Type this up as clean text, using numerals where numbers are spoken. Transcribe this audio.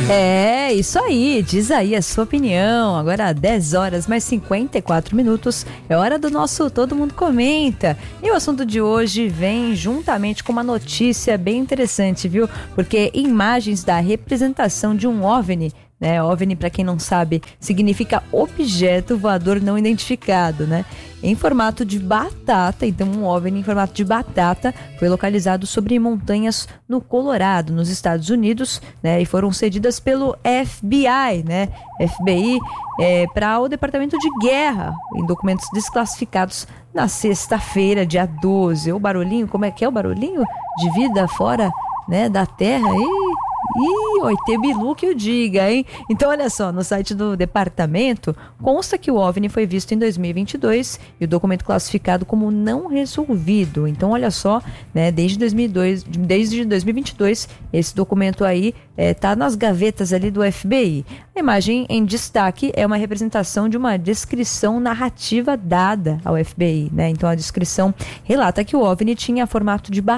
É, isso aí, diz aí a sua opinião. Agora 10 horas mais 54 minutos, é hora do nosso Todo Mundo Comenta. E o assunto de hoje vem juntamente com uma notícia bem interessante, viu? Porque imagens da representação de um OVNI, né? OVNI, para quem não sabe, significa objeto voador não identificado, né? Em formato de batata, então um OVNI em formato de batata foi localizado sobre montanhas no Colorado, nos Estados Unidos, né? E foram cedidas pelo FBI, né? FBI para o Departamento de Guerra, em documentos desclassificados na sexta-feira, dia 12. O barulhinho, como é que é o barulhinho? De vida fora, né, da Terra. Oi, Bilu que o diga, hein? Então, olha só, no site do departamento consta que o OVNI foi visto em 2022 e o documento classificado como não resolvido. Então, olha só, né, desde 2022, esse documento aí tá nas gavetas ali do FBI. A imagem em destaque é uma representação de uma descrição narrativa dada ao FBI, né? Então, a descrição relata que o OVNI tinha formato de